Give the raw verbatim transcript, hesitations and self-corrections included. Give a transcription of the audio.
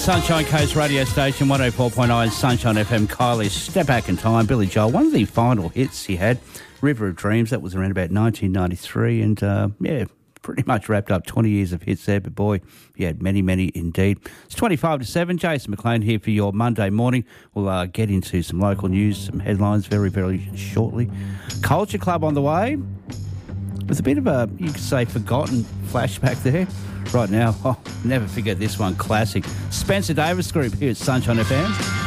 Sunshine Coast radio station, one oh four point nine Sunshine F M. Kylie, Step Back in Time, Billy Joel. One of the final hits he had, River of Dreams, that was around about nineteen ninety-three. And, uh, yeah, pretty much wrapped up twenty years of hits there. But, boy, he had many, many indeed. It's twenty-five to seven. Jason McLean here for your Monday morning. We'll uh, get into some local news, some headlines very, very shortly. Culture Club on the way. With a bit of a, you could say, forgotten flashback there. Right now, oh, never forget this one, classic. Spencer Davis Group here at Sunshine F M.